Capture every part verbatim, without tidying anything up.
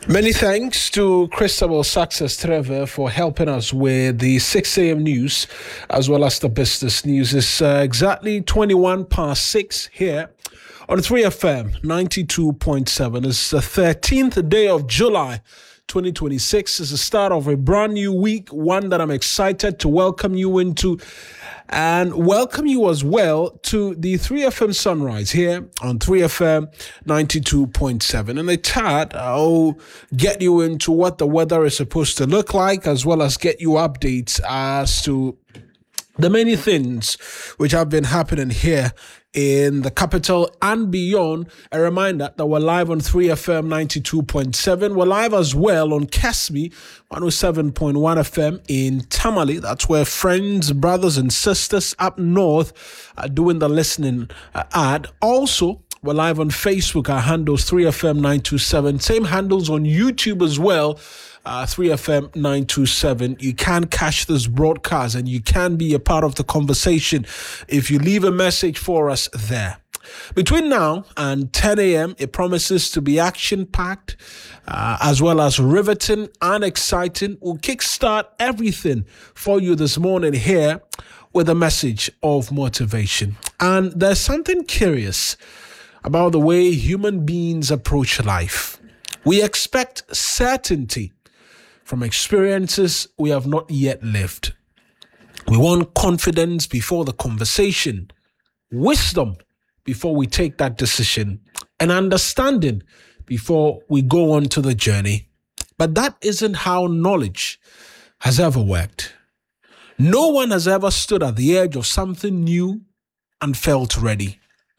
Many thanks to Christabel Success Trevor for helping us with the six a.m. news as well as the business news. It's uh, exactly twenty-one past six here on three F M ninety-two point seven. It's the thirteenth day of July twenty twenty-six. It's the start of a brand new week, one that I'm excited to welcome you into and welcome you as well to the three F M Sunrise here on three F M ninety-two point seven. In a chat, I'll get you into what the weather is supposed to look like, as well as get you updates as to the many things which have been happening here in the capital and beyond. A reminder that we're live on three F M ninety-two point seven. We're live as well on Casby one oh seven point one F M in Tamale. That's where friends, brothers and sisters up north are doing the listening uh, ad. Also, we're live on Facebook. Our handles three F M nine two seven. Same handles on YouTube as well. Uh, three F M nine two seven. You can catch this broadcast and you can be a part of the conversation if you leave a message for us there. Between now and ten a.m., it promises to be action-packed uh, as well as riveting and exciting. We'll kickstart everything for you this morning here with a message of motivation. And there's something curious about the way human beings approach life. We expect certainty from experiences we have not yet lived. We want confidence before the conversation, wisdom before we take that decision, and understanding before we go on to the journey. But that isn't how knowledge has ever worked. No one has ever stood at the edge of something new and felt ready.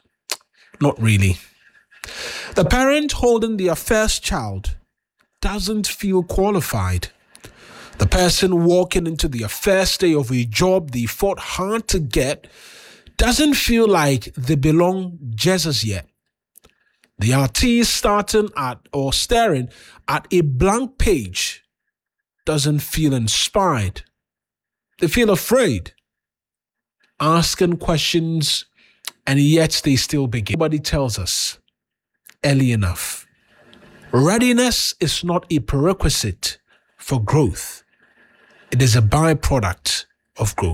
Not really. The parent holding their first child doesn't feel qualified. The person walking into their first day of a job they fought hard to get doesn't feel like they belong just as yet. The artist starting at or staring at a blank page doesn't feel inspired. They feel afraid, asking questions, and yet they still begin. Nobody tells us early enough. Readiness is not a prerequisite for growth. It is a byproduct of growth.